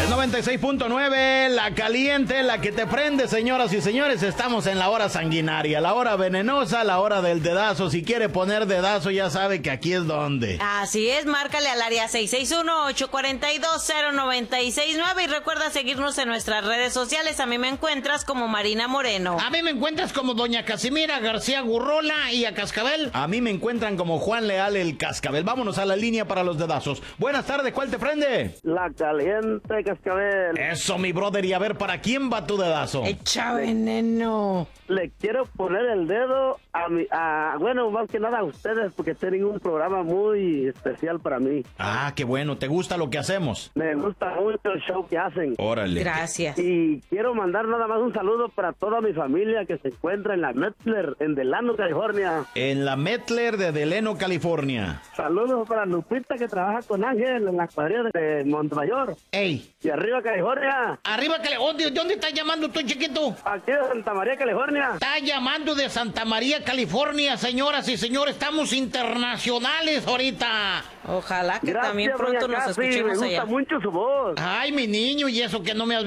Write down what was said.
96.9, la caliente, la que te prende, señoras y señores. Estamos en la hora sanguinaria, la hora venenosa, la hora del dedazo. Si quiere poner dedazo, ya sabe que aquí es donde. Así es, márcale al área 661-842-0969 y recuerda seguirnos en nuestras redes sociales. A mí me encuentras como Marina Moreno. A mí me encuentras como Doña Casimira García Gurrola y a Cascabel. A mí me encuentran como Juan Leal el Cascabel. Vámonos a la línea para los dedazos. Buenas tardes, ¿cuál te prende? La caliente, Cascabel. Eso, mi brother, y a ver, ¿para quién va tu dedazo? Echa veneno. Le quiero poner el dedo bueno, más que nada a ustedes, porque tienen un programa muy especial para mí. Ah, qué bueno, ¿te gusta lo que hacemos? Me gusta mucho el show que hacen. Órale. Gracias. Y quiero mandar nada más un saludo para toda mi familia que se encuentra en la Metzler, en Delano, California. En la Metzler de Delano, California. Saludos para Lupita, que trabaja con Ángel en la cuadrilla de Montemayor. ¡Ey! Y arriba, California. Arriba, ¿dónde estás llamando tú, chiquito? Aquí de Santa María, California. Está llamando de Santa María, California, señoras y señores. Estamos internacionales ahorita. Ojalá que Gracias, también pronto doña nos Casi, escuchemos me gusta allá. mucho su voz. Ay, mi niño, y eso que no me has